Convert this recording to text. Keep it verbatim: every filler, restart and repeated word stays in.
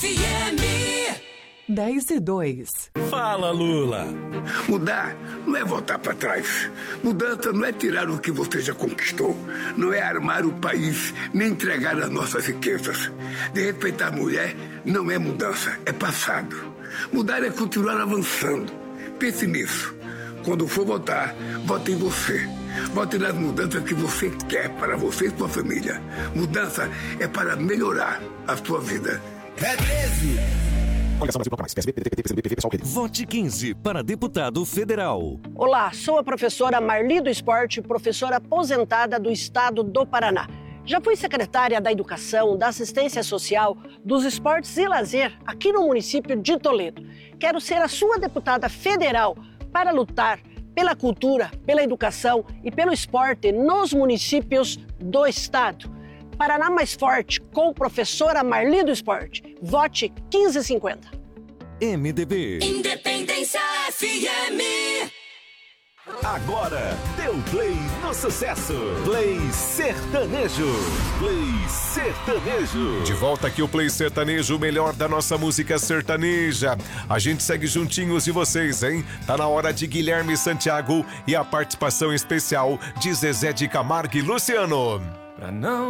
F M. dez e dois. Fala, Lula. Mudar não é voltar para trás. Mudança não é tirar o que você já conquistou. Não é armar o país, nem entregar as nossas riquezas. De respeitar a mulher não é mudança, é passado. Mudar é continuar avançando. Pense nisso. Quando for votar, vote em você. Vote nas mudanças que você quer para você e sua família. Mudança é para melhorar a sua vida. É treze. Vote quinze para deputado federal. Olá, sou a professora Marli do Esporte, professora aposentada do estado do Paraná. Já fui secretária da Educação, da Assistência Social, dos Esportes e Lazer aqui no município de Toledo. Quero ser a sua deputada federal para lutar pela cultura, pela educação e pelo esporte nos municípios do estado. Paraná Mais Forte, com professora Marli do Esporte. Vote quinze cinquenta. M D B. Independência F M. Agora, deu play no sucesso. Play Sertanejo. Play Sertanejo. De volta aqui o Play Sertanejo, o melhor da nossa música sertaneja. A gente segue juntinhos de vocês, hein? Tá na hora de Guilherme Santiago e a participação especial de Zezé de Camargo e Luciano. Pra não